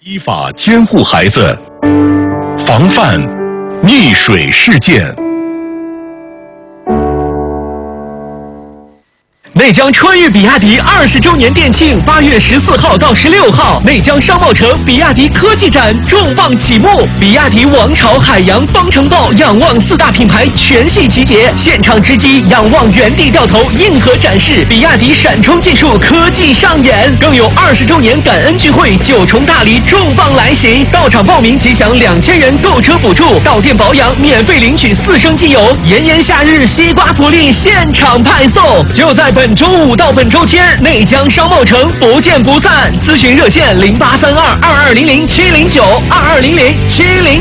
依法监护孩子，防范溺水事件。 内江春裕比亚迪20周年店庆，8月14号到16号，内江商贸城比亚迪科技展重磅启幕，比亚迪王朝、海洋、方程豹、仰望4大品牌全系集结，现场直击仰望原地掉头硬核展示，比亚迪闪充技术科技上演，更有20周年感恩聚会9重大礼重磅来袭，到场报名即享2000元购车补助，到店保养免费领取4升机油，炎炎夏日西瓜福利现场派送，就在本周5到本周天，内江商贸城不见不散。咨询热线083222000709，22000709。